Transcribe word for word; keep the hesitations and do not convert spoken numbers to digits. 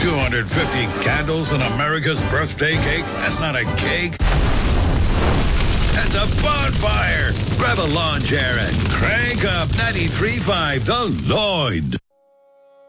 two hundred fifty candles on America's birthday cake? That's not a cake. That's a bonfire. Grab a lawn chair and crank up ninety-three point five The Lloyd.